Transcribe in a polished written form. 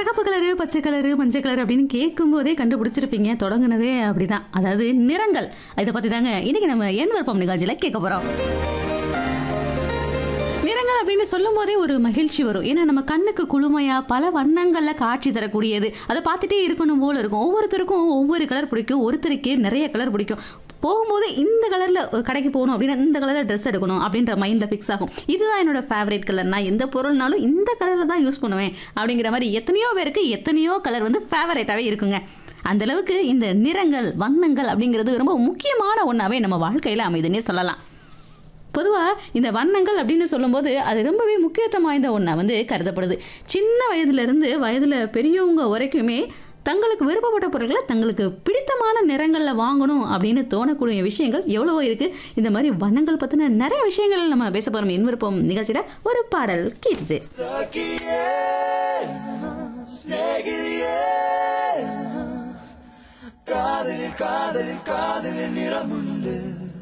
சிகப்பு கலரு, பச்சை கலரு, மஞ்சள் கலர் அப்படின்னு கேட்கும் போதே கண்டுபிடிச்சிருப்பீங்க. தொடங்குனதே அப்படிதான். அதாவது நிறங்கள். இதை பத்தி தாங்க இன்னைக்கு நம்ம என் விருப்பம் நிகழ்ச்சியில கேட்க போறோம். நிறங்கள் அப்படின்னு சொல்லும் போதே ஒரு மகிழ்ச்சி வரும். ஏன்னா நம்ம கண்ணுக்கு குளுமையா பல வண்ணங்கள்ல காட்சி தரக்கூடியது. அதை பார்த்துட்டே இருக்கணும் போல இருக்கும். ஒவ்வொருத்தருக்கும் ஒவ்வொரு கலர் பிடிக்கும். ஒருத்தருக்கு நிறைய கலர் பிடிக்கும். போகும்போது இந்த கலர்ல ஒரு கடைக்கு போகணும் அப்படின்னா இந்த கலர்ல ட்ரெஸ் எடுக்கணும் அப்படின்ற மைண்ட்ல ஃபிக்ஸ் ஆகும். இதுதான் என்னோட ஃபேவரட் கலர். நான் எந்த பொருள்னாலும் இந்த கலர்ல தான் யூஸ் பண்ணுவேன் அப்படிங்கிற மாதிரி எத்தனையோ பேருக்கு எத்தனையோ கலர் வந்து ஃபேவரட்டாவே இருக்குங்க. அந்த அளவுக்கு இந்த நிறங்கள் வண்ணங்கள் அப்படிங்கிறது ரொம்ப முக்கியமான ஒன்றாவே நம்ம வாழ்க்கையில அமைதுன்னே சொல்லலாம். பொதுவாக இந்த வண்ணங்கள் அப்படின்னு சொல்லும்போது அது ரொம்பவே முக்கியத்துவம் வாய்ந்த ஒன்றா வந்து கருதப்படுது. சின்ன வயதுலேருந்து வயதில் பெரியவங்க வரைக்குமே தங்களுக்கு விருப்பப்பட்ட பொருட்களை தங்களுக்கு பிடித்தமான நிறங்களில் வாங்கணும் அப்படின்னு தோணக்கூடிய விஷயங்கள் எவ்வளவோ இருக்குது. இந்த மாதிரி வண்ணங்கள் பற்றின நிறைய விஷயங்கள் நம்ம பேச போகிறோம். என் விருப்பம் நிகழ்ச்சியில் ஒரு பாடல் கேட்டுட்டு காதலில் காதலில் காதலில் நிறமுண்டு